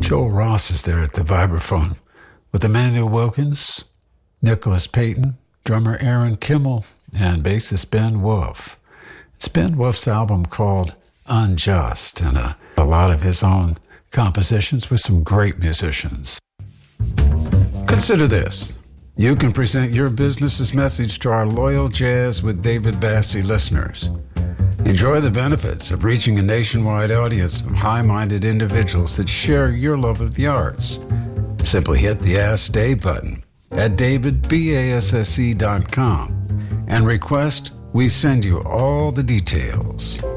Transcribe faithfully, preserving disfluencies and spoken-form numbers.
Joel Ross is there at the vibraphone with Emmanuel Wilkins, Nicholas Payton, drummer Aaron Kimmel, and bassist Ben Wolf. It's Ben Wolf's album called Unjust, and a, a lot of his own compositions with some great musicians. Consider this. You can present your business's message to our loyal Jazz with David Bassie listeners. Enjoy the benefits of reaching a nationwide audience of high-minded individuals that share your love of the arts. Simply hit the Ask Dave button at david basse dot com and request we send you all the details.